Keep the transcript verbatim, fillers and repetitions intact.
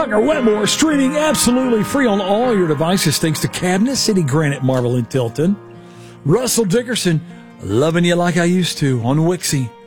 Partner Wetmore, streaming absolutely free on all your devices thanks to Cabinet City Granite Marble in Tilton. Russell Dickerson, loving you like I used to on Wixie.